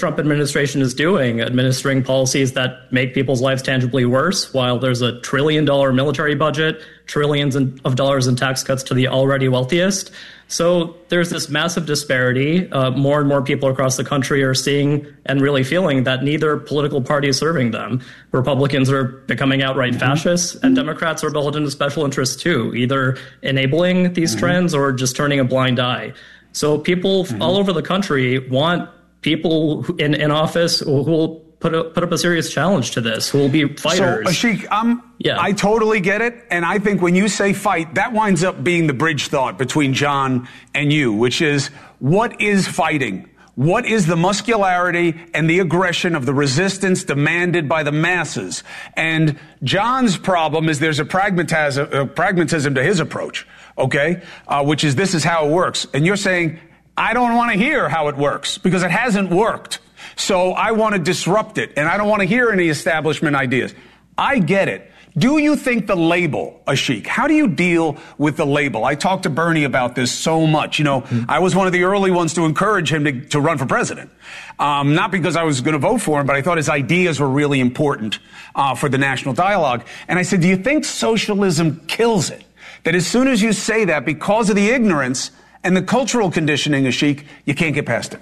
Trump administration is doing, administering policies that make people's lives tangibly worse, while there's a $1 trillion military budget, trillions of dollars in tax cuts to the already wealthiest. So there's this massive disparity. More and more people across the country are seeing and really feeling that neither political party is serving them. Republicans are becoming outright fascists, and Democrats are beholden to special interests too, either enabling these trends or just turning a blind eye. So people all over the country want people in office who will put up a serious challenge to this, who will be fighters. So, Ashiq, I totally get it. And I think when you say fight, that winds up being the bridge thought between John and you, which is, what is fighting? What is the muscularity and the aggression of the resistance demanded by the masses? And John's problem is there's a pragmatism to his approach, okay, which is this is how it works. And you're saying, I don't want to hear how it works because it hasn't worked. So I want to disrupt it, and I don't want to hear any establishment ideas. I get it. Do you think the label, Ashiq, how do you deal with the label? I talked to Bernie about this so much. You know, I was one of the early ones to encourage him to run for president. Not because I was going to vote for him, but I thought his ideas were really important for the national dialogue. And I said, do you think socialism kills it? That as soon as you say that, because of the ignorance and the cultural conditioning, Ashiq, you can't get past it?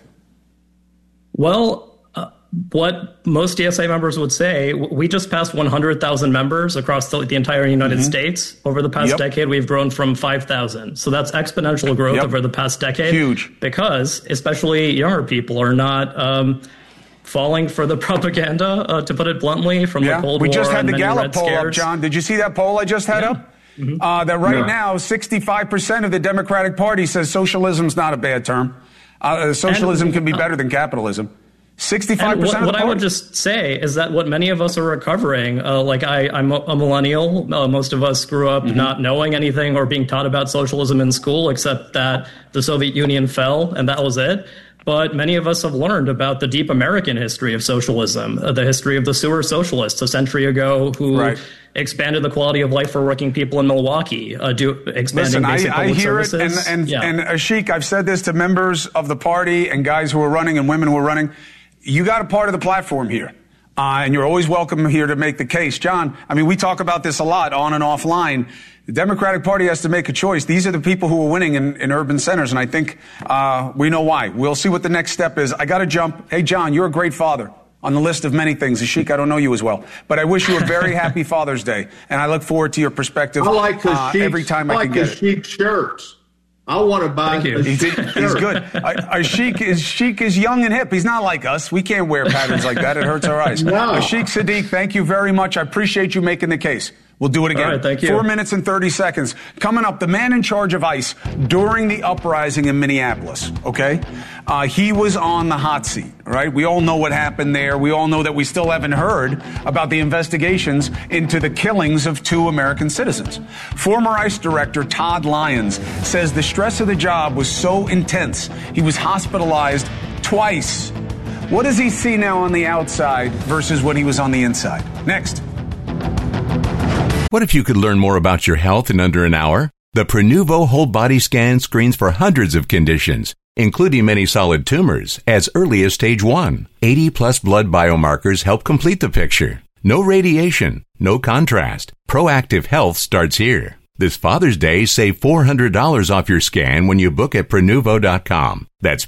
Well, what most DSA members would say, we just passed 100,000 members across the entire United States. Over the past decade, we've grown from 5,000. So that's exponential growth over the past decade. Huge. Because especially younger people are not falling for the propaganda, to put it bluntly, from the Cold War. We just had and the many Gallup Red poll Scares. up, John. Did you see that poll I just had up? That right now, 65% of the Democratic Party says socialism's not a bad term. Socialism can be better than capitalism. 65% of the what party. I would just say is that what many of us are recovering, I'm a millennial. Most of us grew up not knowing anything or being taught about socialism in school, except that the Soviet Union fell and that was it. But many of us have learned about the deep American history of socialism, the history of the sewer socialists a century ago who expanded the quality of life for working people in Milwaukee, expanding basic public services. I hear it, and Ashiq, I've said this to members of the party and guys who are running and women who are running. You got a part of the platform here, and you're always welcome here to make the case. John, I mean, we talk about this a lot on and offline. The Democratic Party has to make a choice. These are the people who are winning in urban centers, and I think we know why. We'll see what the next step is. I got to jump. Hey, John, you're a great father on the list of many things. Ashiq, I don't know you as well, but I wish you a very happy Father's Day, and I look forward to your perspective every time I can get it. Ashiq shirts. I want to buy a Ashiq shirt. He's good. Ashiq is young and hip. He's not like us. We can't wear patterns like that. It hurts our eyes. No. Ashiq Siddiq, thank you very much. I appreciate you making the case. We'll do it again. All right, thank you. 4 minutes and 30 seconds. Coming up, the man in charge of ICE during the uprising in Minneapolis, okay? He was on the hot seat, right? We all know what happened there. We all know that we still haven't heard about the investigations into the killings of 2 American citizens. Former ICE Director Todd Lyons says the stress of the job was so intense, he was hospitalized twice. What does he see now on the outside versus what he was on the inside? Next. What if you could learn more about your health in under an hour? The Prenuvo Whole Body Scan screens for hundreds of conditions, including many solid tumors, as early as stage 1. 80-plus blood biomarkers help complete the picture. No radiation, no contrast. Proactive health starts here. This Father's Day, save $400 off your scan when you book at Prenuvo.com. That's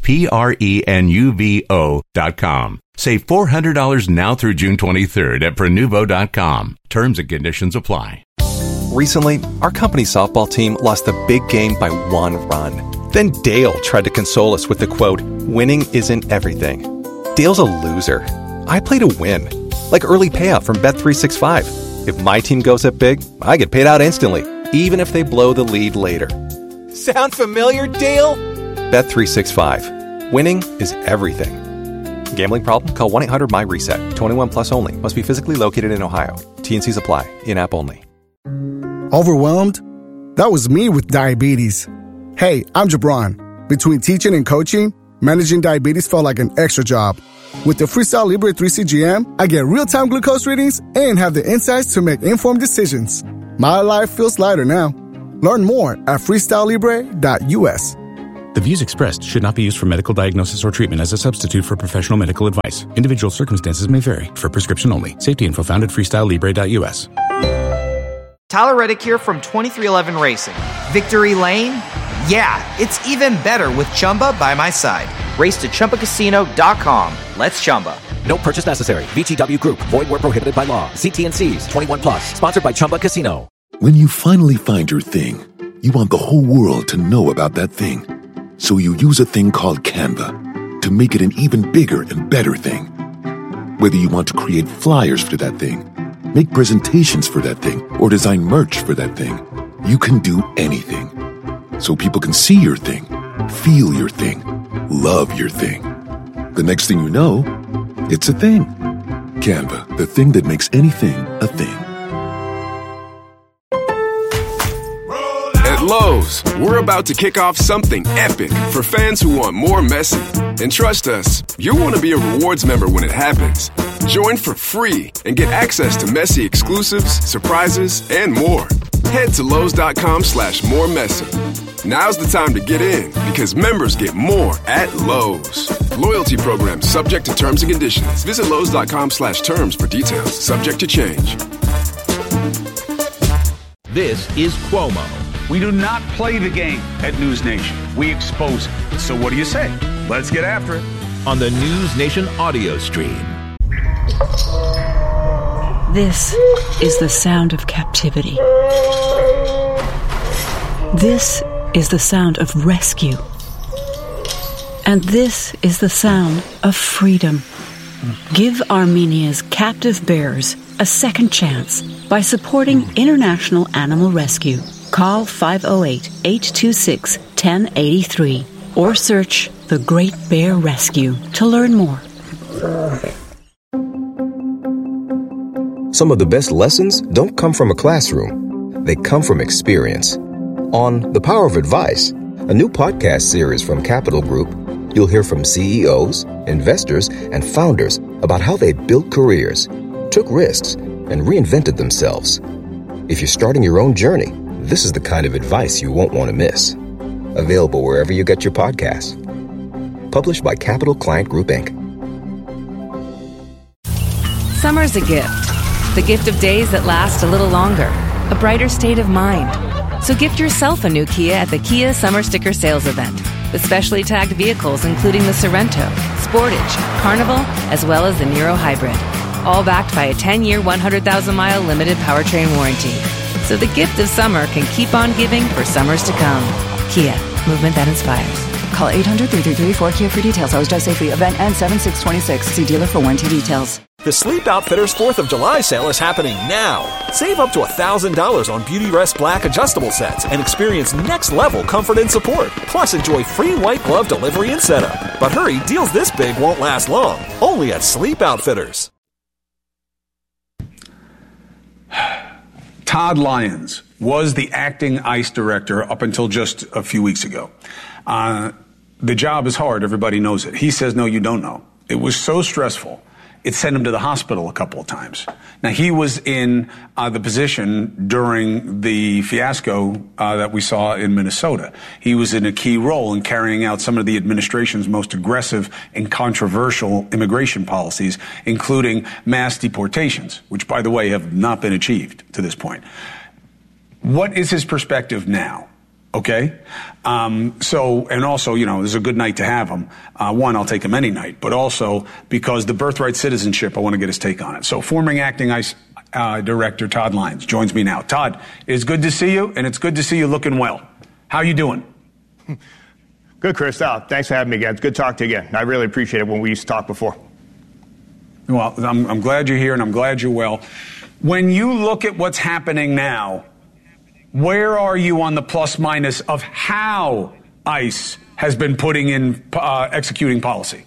Prenuvo.com. Save $400 now through June 23rd at Prenuvo.com. Terms and conditions apply. Recently, our company softball team lost the big game by 1 run. Then Dale tried to console us with the quote, "Winning isn't everything." Dale's a loser. I play to win. Like early payout from Bet365. If my team goes up big, I get paid out instantly, even if they blow the lead later. Sound familiar, Dale? Bet365. Winning is everything. Gambling problem? Call 1-800-MY-RESET. 21 plus only. Must be physically located in Ohio. T&Cs apply. In-app only. Overwhelmed? That was me with diabetes. Hey, I'm Jabron. Between teaching and coaching, managing diabetes felt like an extra job. With the Freestyle Libre 3 CGM, I get real-time glucose readings and have the insights to make informed decisions. My life feels lighter now. Learn more at freestylelibre.us. The views expressed should not be used for medical diagnosis or treatment as a substitute for professional medical advice. Individual circumstances may vary. For prescription only. Safety info found at freestylelibre.us. Tyler Reddick here from 2311 Racing. Victory Lane? Yeah, it's even better with Chumba by my side. Race to ChumbaCasino.com. Let's Chumba. No purchase necessary. VGW Group. Void where prohibited by law. See T&Cs. 21 plus. Sponsored by Chumba Casino. When you finally find your thing, you want the whole world to know about that thing. So you use a thing called Canva to make it an even bigger and better thing. Whether you want to create flyers for that thing, make presentations for that thing, or design merch for that thing, you can do anything. So people can see your thing, feel your thing, love your thing. The next thing you know, it's a thing. Canva, the thing that makes anything a thing. At Lowe's, we're about to kick off something epic for fans who want more Messi. And trust us, you'll want to be a rewards member when it happens. Join for free and get access to Messi exclusives, surprises, and more. Head to Lowe's.com/moremessy. Now's the time to get in because members get more at Lowe's. Loyalty program subject to terms and conditions. Visit Lowe's.com/terms for details. Subject to change. This is Cuomo. We do not play the game at News Nation. We expose it. So what do you say? Let's get after it. On the News Nation audio stream. This is the sound of captivity. This is the sound of rescue. And this is the sound of freedom. Give Armenia's captive bears a second chance by supporting International Animal Rescue. Call 508-826-1083 or search The Great Bear Rescue to learn more. Some of the best lessons don't come from a classroom. They come from experience. On The Power of Advice, a new podcast series from Capital Group, you'll hear from CEOs, investors, and founders about how they built careers, took risks, and reinvented themselves. If you're starting your own journey, this is the kind of advice you won't want to miss. Available wherever you get your podcasts. Published by Capital Client Group, Inc. Summer's a gift. The gift of days that last a little longer. A brighter state of mind. So gift yourself a new Kia at the Kia Summer Sticker Sales Event. With specially tagged vehicles including the Sorento, Sportage, Carnival, as well as the Niro Hybrid. All backed by a 10-year, 100,000-mile limited powertrain warranty. So the gift of summer can keep on giving for summers to come. Kia, movement that inspires. Call 800-333-4KIA for details. Always drive safely. Event ends 7/6/26. See dealer for warranty details. The Sleep Outfitters 4th of July sale is happening now. Save up to $1,000 on Beautyrest Black adjustable sets and experience next-level comfort and support. Plus, enjoy free white glove delivery and setup. But hurry, deals this big won't last long. Only at Sleep Outfitters. Todd Lyons was the acting ICE director up until just a few weeks ago. The job is hard. Everybody knows it. He says, no, you don't know. It was so stressful. It sent him to the hospital a couple of times. Now, he was in the position during the fiasco that we saw in Minnesota. He was in a key role in carrying out some of the administration's most aggressive and controversial immigration policies, including mass deportations, which, by the way, have not been achieved to this point. What is his perspective now? Okay. And also, this is a good night to have him. One, I'll take him any night, but also because the birthright citizenship, I want to get his take on it. So former acting ICE director Todd Lyons joins me now. Todd, it's good to see you, and it's good to see you looking well. How you doing? Good, Chris. Thanks for having me again. It's good to talk to you again. I really appreciate it when we used to talk before. Well, I'm glad you're here, and I'm glad you're well. When you look at what's happening now, where are you on the plus minus of how ICE has been putting in executing policy?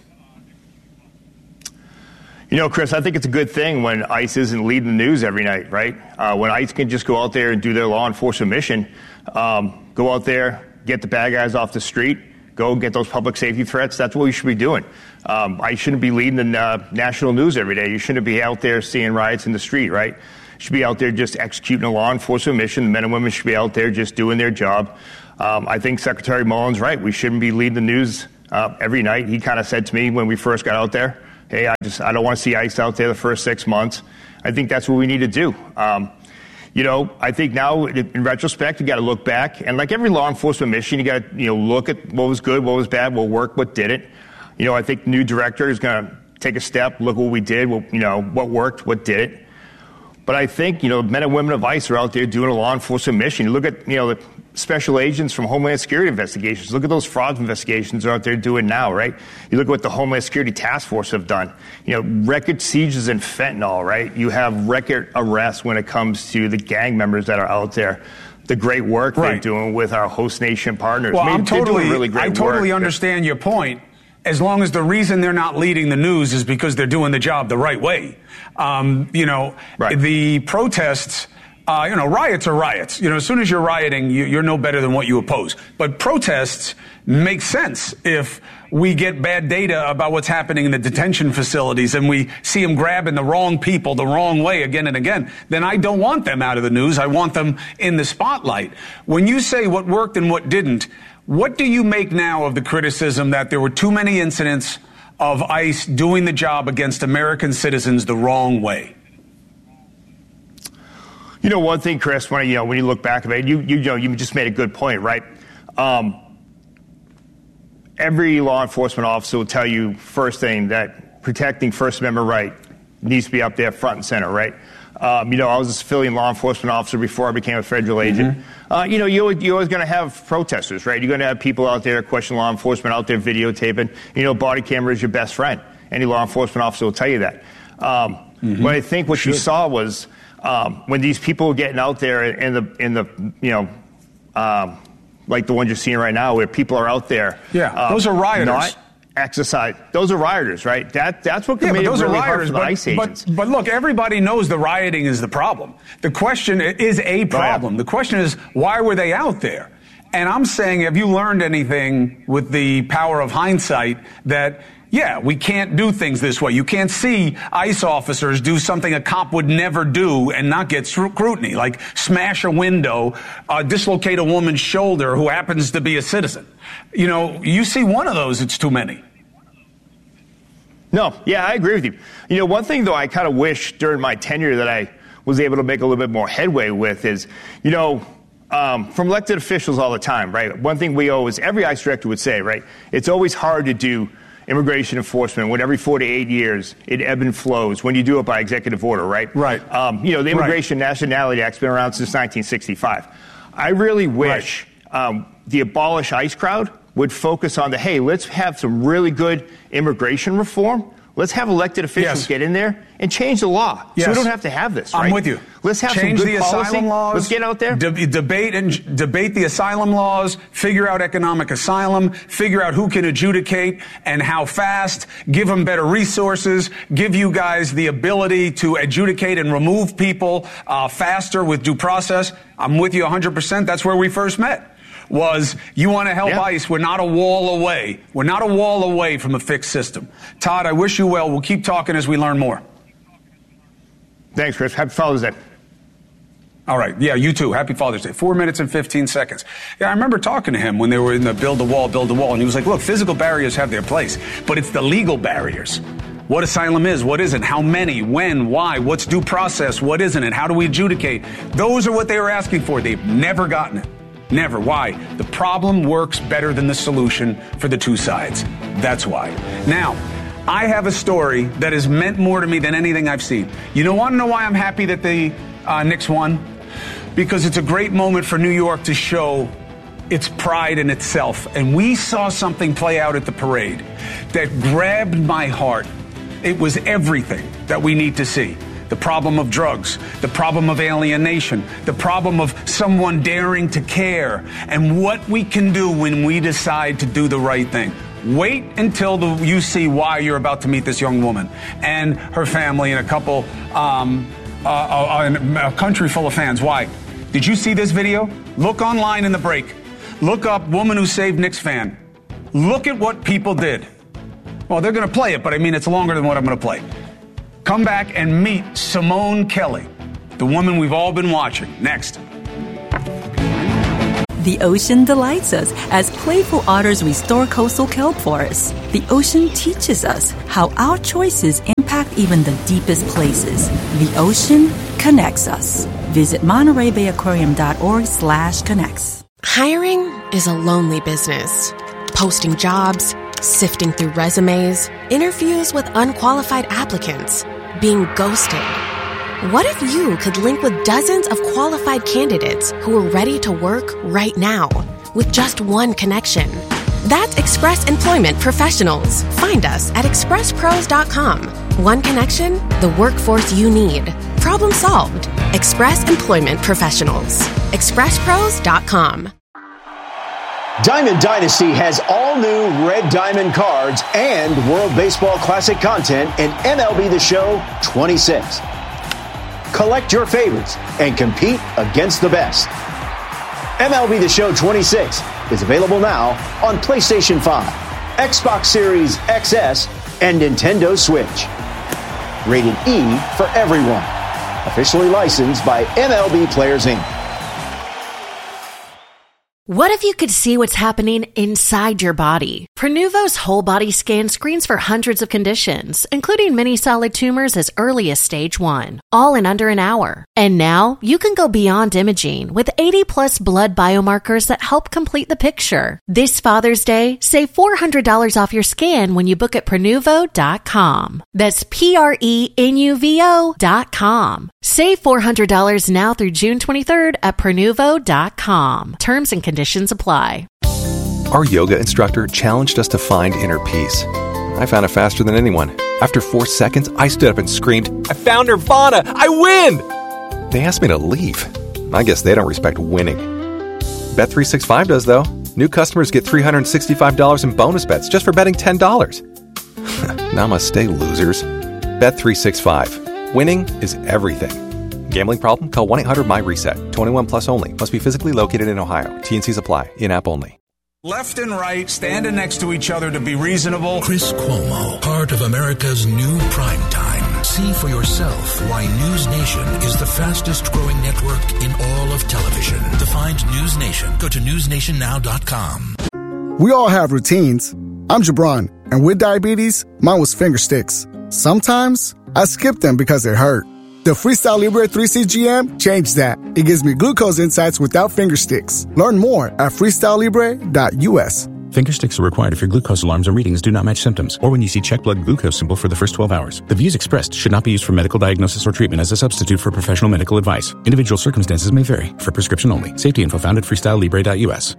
Chris, I think it's a good thing when ICE isn't leading the news every night, right? When ICE can just go out there and do their law enforcement mission, go out there, get the bad guys off the street, go get those public safety threats. That's what we should be doing. ICE shouldn't be leading the national news every day. You shouldn't be out there seeing riots in the street, right? should be out there just executing a law enforcement mission. The men and women should be out there just doing their job. I think Secretary Mullen's right. We shouldn't be leading the news every night. He kind of said to me when we first got out there, hey, I don't want to see ICE out there the first 6 months. I think that's what we need to do. I think now in retrospect, you got to look back, and like every law enforcement mission, you got to look at what was good, what was bad, what worked, what didn't. I think the new director is going to take a step, look what we did, what worked, what didn't. But I think men and women of ICE are out there doing a law enforcement mission. You look at the special agents from Homeland Security investigations. Look at those fraud investigations they're out there doing now, right? You look at what the Homeland Security Task Force have done. Record sieges in fentanyl, right? You have record arrests when it comes to the gang members that are out there. The great work they're doing with our host nation partners. Well, I totally understand your point. As long as the reason they're not leading the news is because they're doing the job the right way. The protests, riots are riots. As soon as you're rioting, you're no better than what you oppose. But protests make sense if we get bad data about what's happening in the detention facilities and we see them grabbing the wrong people the wrong way again and again. Then I don't want them out of the news. I want them in the spotlight. When you say what worked and what didn't, what do you make now of the criticism that there were too many incidents of ICE doing the job against American citizens the wrong way? One thing, Chris, when you look back at it, you just made a good point, right? Every law enforcement officer will tell you first thing that protecting First Amendment right needs to be up there front and center, right? I was a civilian law enforcement officer before I became a federal agent. You're always going to have protesters, right? You're going to have people out there questioning law enforcement, out there videotaping. Body camera is your best friend. Any law enforcement officer will tell you that. But I think what you saw was when these people were getting out there like the ones you're seeing right now, where people are out there. Yeah, those are rioters. Not exercise. Those are rioters, right? That's what made it really hard for the ICE agents. But look, everybody knows the rioting is the problem. The question is a problem. The question is, why were they out there? And I'm saying, have you learned anything with the power of hindsight that, we can't do things this way. You can't see ICE officers do something a cop would never do and not get scrutiny, like smash a window, dislocate a woman's shoulder who happens to be a citizen. You see one of those, it's too many. No, I agree with you. One thing, though, I kind of wish during my tenure that I was able to make a little bit more headway with is, from elected officials all the time, right? One thing every ICE director would say, right? It's always hard to do immigration enforcement when every 4 to 8 years it ebb and flows when you do it by executive order, right? Right. The Immigration Nationality Act's been around since 1965. I really wish the abolish ICE crowd would focus on let's have some really good immigration reform. Let's have elected officials get in there and change the law so we don't have to have this, right? I'm with you. Let's have change some good the policy. Asylum laws. Let's get out there. Debate the asylum laws, figure out economic asylum, figure out who can adjudicate and how fast, give them better resources, give you guys the ability to adjudicate and remove people faster with due process. I'm with you 100%. That's where we first met. Was you want to help ICE? We're not a wall away. We're not a wall away from a fixed system. Todd, I wish you well. We'll keep talking as we learn more. Thanks, Chris. Happy Father's Day. All right. Yeah, you too. Happy Father's Day. 4 minutes and 15 seconds. Yeah, I remember talking to him when they were in the build the wall. And he was like, look, physical barriers have their place, but it's the legal barriers. What asylum is, what isn't, how many, when, why, what's due process, what isn't it, how do we adjudicate? Those are what they were asking for. They've never gotten it. Never. Why? The problem works better than the solution for the two sides. That's why. Now, I have a story that has meant more to me than anything I've seen. Want to know why I'm happy that the Knicks won? Because it's a great moment for New York to show its pride in itself. And we saw something play out at the parade that grabbed my heart. It was everything that we need to see. The problem of drugs, the problem of alienation, the problem of someone daring to care, and what we can do when we decide to do the right thing. Wait until you see why you're about to meet this young woman and her family and a couple, a country full of fans. Why? Did you see this video? Look online in the break. Look up Woman Who Saved Knicks Fan. Look at what people did. Well, they're going to play it, but it's longer than what I'm going to play. Come back and meet Simone Kelly. the woman we've all been watching. Next. The ocean delights us as playful otters restore coastal kelp forests. The ocean teaches us how our choices impact even the deepest places. The ocean connects us. Visit MontereyBayAquarium.org/connects. Hiring is a lonely business. Posting jobs, sifting through resumes, interviews with unqualified applicants, being ghosted. What if you could link with dozens of qualified candidates who are ready to work right now with just one connection? That's Express Employment Professionals. Find us at expresspros.com. One connection, the workforce you need. Problem solved. Express Employment Professionals. expresspros.com. Diamond Dynasty has all new Red Diamond cards and World Baseball Classic content in MLB The Show 26. Collect your favorites and compete against the best. MLB The Show 26 is available now on PlayStation 5, Xbox Series XS, and Nintendo Switch. Rated E for everyone. Officially licensed by MLB Players Inc. What if you could see what's happening inside your body? Prenuvo's whole body scan screens for hundreds of conditions, including many solid tumors as early as stage 1, all in under an hour. And now you can go beyond imaging with 80+ blood biomarkers that help complete the picture. This Father's Day, save $400 off your scan when you book at Prenuvo.com. That's Prenuvo.com. Save $400 now through June 23rd at Prenuvo.com. Terms and conditions apply. Our yoga instructor challenged us to find inner peace. I found it faster than anyone. After 4 seconds, I stood up and screamed, "I found Nirvana! I win!" They asked me to leave. I guess they don't respect winning. Bet365 does, though. New customers get $365 in bonus bets just for betting $10. Namaste, losers. Bet365. Winning is everything. Gambling problem? Call 1-800-MY-RESET. 21 plus only. Must be physically located in Ohio. T&Cs apply. In-app only. Left and right, standing next to each other to be reasonable. Chris Cuomo, part of America's new primetime. See for yourself why News Nation is the fastest growing network in all of television. To find News Nation, go to newsnationnow.com. We all have routines. I'm Jabron, and with diabetes, mine was finger sticks. Sometimes I skip them because they hurt. The Freestyle Libre 3C GM changed that. It gives me glucose insights without finger sticks. Learn more at freestylelibre.us. Finger sticks are required if your glucose alarms or readings do not match symptoms, or when you see check blood glucose symbol for the first 12 hours. The views expressed should not be used for medical diagnosis or treatment as a substitute for professional medical advice. Individual circumstances may vary. For prescription only. Safety info found at freestylelibre.us.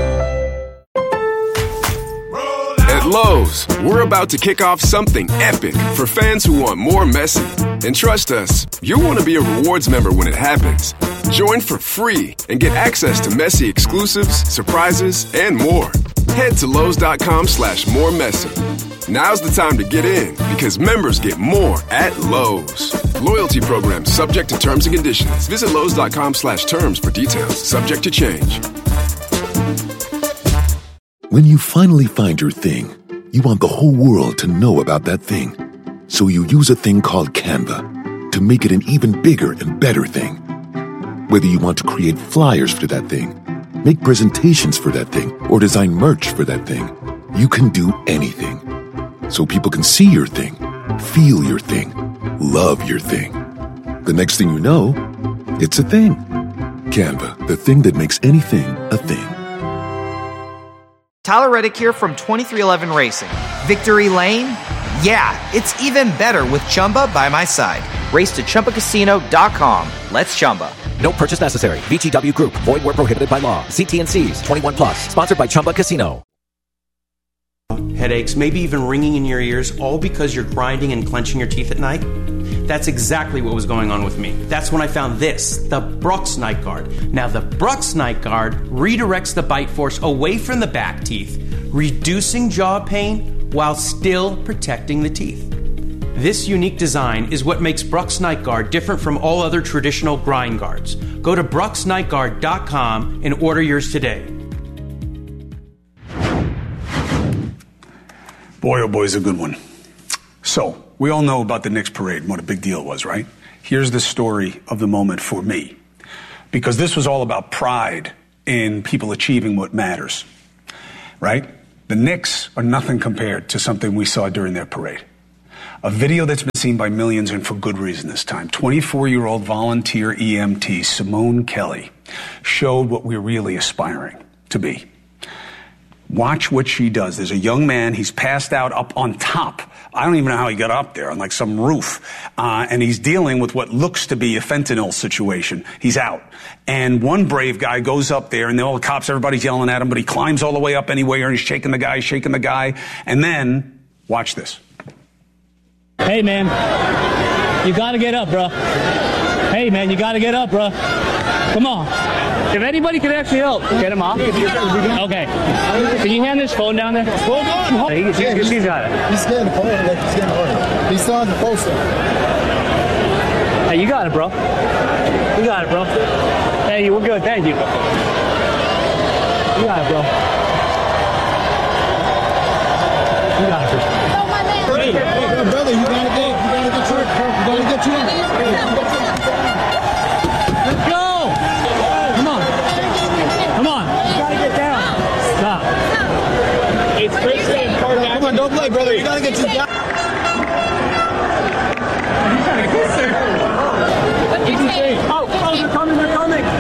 At Lowe's, we're about to kick off something epic for fans who want more Messi. And trust us, you'll want to be a rewards member when it happens. Join for free and get access to Messi exclusives, surprises, and more. Head to Lowe's.com/moremessy. Now's the time to get in because members get more at Lowe's. Loyalty program subject to terms and conditions. Visit Lowe's.com/terms for details. Subject to change. When you finally find your thing, you want the whole world to know about that thing. So you use a thing called Canva to make it an even bigger and better thing. Whether you want to create flyers for that thing, make presentations for that thing, or design merch for that thing, you can do anything. So people can see your thing, feel your thing, love your thing. The next thing you know, it's a thing. Canva, the thing that makes anything a thing. Tyler Reddick here from 2311 Racing. Victory Lane? Yeah, it's even better with Chumba by my side. Race to ChumbaCasino.com. Let's Chumba. No purchase necessary. VGW Group. Void where prohibited by law. See T&Cs. 21 plus. Sponsored by Chumba Casino. Headaches, maybe even ringing in your ears, all because you're grinding and clenching your teeth at night? That's exactly what was going on with me. That's when I found this, the Brux Night Guard. Now, the Brux Night Guard redirects the bite force away from the back teeth, reducing jaw pain while still protecting the teeth. This unique design is what makes Brux Night Guard different from all other traditional grind guards. Go to BruxNightGuard.com and order yours today. Boy, oh boy, is a good one. So, we all know about the Knicks parade and what a big deal it was, right? Here's the story of the moment for me. Because this was all about pride in people achieving what matters, right? The Knicks are nothing compared to something we saw during their parade. A video that's been seen by millions, and for good reason this time. 24-year-old volunteer EMT Simone Kelly showed what we're really aspiring to be. Watch what she does. There's a young man, he's passed out up on top. I don't even know how he got up there, on like some roof. And he's dealing with what looks to be a fentanyl situation. He's out. And one brave guy goes up there, and all the cops, everybody's yelling at him, but he climbs all the way up anyway, and he's shaking the guy. And then, watch this. Hey, man, you gotta get up, bro. Hey, man, you gotta get up, bro. Come on. If anybody can actually help, get him off. Okay. Can you hand this phone down there? Hold on. He's got it. He's getting the phone. He's getting the order. He's on the poster. Hey, you got it, bro. You got it, bro. Hey, we're good. Thank you. You got it, bro. You got it, bro. Hey, brother, you gotta get you in. Let's go! Come on. Come on. You gotta get down. Stop. It's Christian. Come on, don't play, brother. You gotta get you down. What did you say? Oh, they're coming. Hey,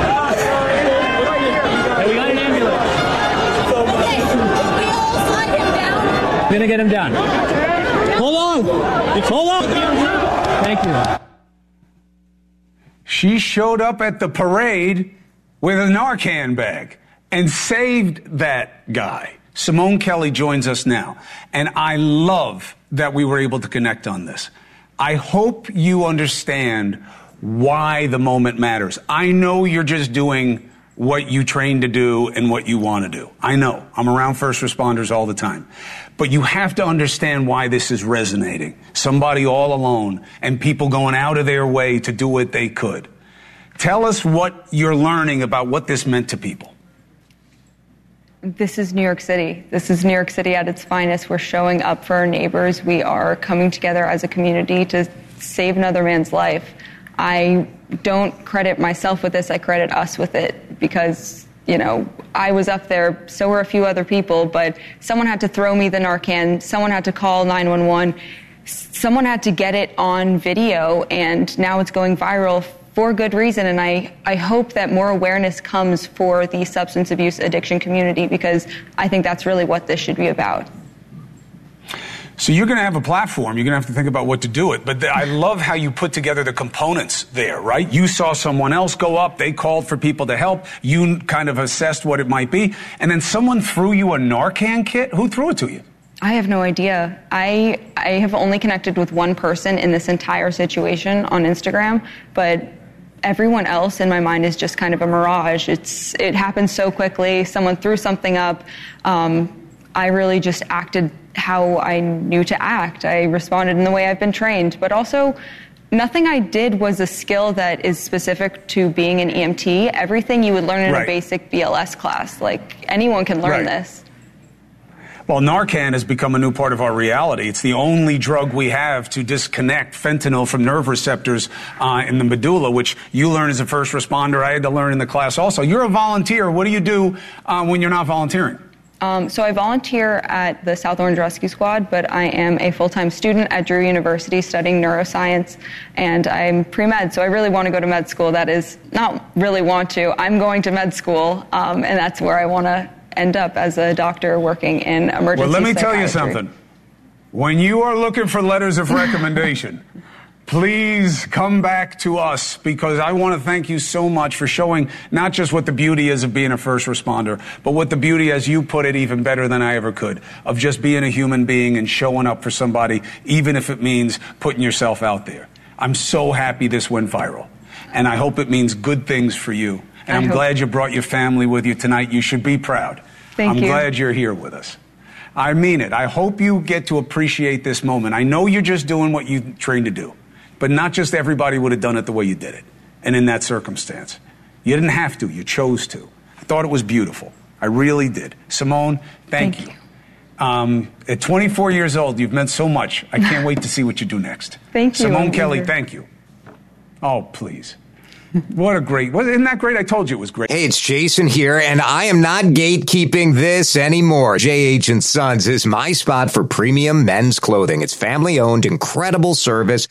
we got an ambulance. We're gonna get him down. Hold on. Thank you. She showed up at the parade with a Narcan bag and saved that guy. Simone Kelly joins us now. And I love that we were able to connect on this. I hope you understand why the moment matters. I know you're just doing what you train to do and what you want to do. I know. I'm around first responders all the time. But you have to understand why this is resonating. Somebody all alone and people going out of their way to do what they could. Tell us what you're learning about what this meant to people. This is New York City. This is New York City at its finest. We're showing up for our neighbors. We are coming together as a community to save another man's life. I don't credit myself with this. I credit us with it because, you know, I was up there, so were a few other people, but someone had to throw me the Narcan. Someone had to call 911. Someone had to get it on video, and now it's going viral for good reason. And I hope that more awareness comes for the substance abuse addiction community because I think that's really what this should be about. So you're going to have a platform. You're going to have to think about what to do it. But I love how you put together the components there, right? You saw someone else go up. They called for people to help. You kind of assessed what it might be. And then someone threw you a Narcan kit. Who threw it to you? I have no idea. I have only connected with one person in this entire situation on Instagram, but everyone else in my mind is just kind of a mirage. It happened so quickly. Someone threw something up. I really just acted how I knew to act. I responded in the way I've been trained, but also nothing I did was a skill that is specific to being an EMT. Everything you would learn in a basic BLS class. Like, anyone can learn this. Well, Narcan has become a new part of our reality. It's the only drug we have to disconnect fentanyl from nerve receptors in the medulla, which you learn as a first responder. I had to learn in the class also. You're a volunteer. What do you do when you're not volunteering? So I volunteer at the South Orange Rescue Squad, but I am a full-time student at Drew University studying neuroscience, and I'm pre-med, so I really want to go to med school. That is, not really want to, I'm going to med school, and that's where I want to end up as a doctor working in emergency psychiatry. Well, let me tell you something. When you are looking for letters of recommendation, please come back to us, because I want to thank you so much for showing not just what the beauty is of being a first responder, but what the beauty, as you put it, even better than I ever could, of just being a human being and showing up for somebody, even if it means putting yourself out there. I'm so happy this went viral, and I hope it means good things for you. And I'm glad you brought your family with you tonight. You should be proud. Thank you. I'm glad you're here with us. I mean it. I hope you get to appreciate this moment. I know you're just doing what you trained to do. But not just everybody would have done it the way you did it, and in that circumstance. You didn't have to. You chose to. I thought it was beautiful. I really did. Simone, thank you. At 24 years old, you've meant so much. I can't wait to see what you do next. Thank you. Simone Kelly, thank you. Oh, please. Isn't that great? I told you it was great. Hey, it's Jason here, and I am not gatekeeping this anymore. J.H. & Sons is my spot for premium men's clothing. It's family-owned, incredible service,